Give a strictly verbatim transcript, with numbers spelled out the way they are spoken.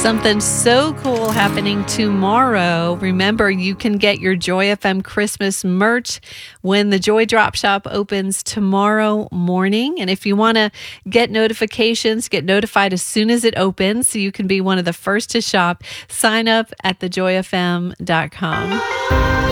Something so cool happening tomorrow. Remember, you can get your Joy F M Christmas merch when the Joy Drop Shop opens tomorrow morning. And if you want to get notifications, get notified as soon as it opens so you can be one of the first to shop, sign up at the joy f m dot com.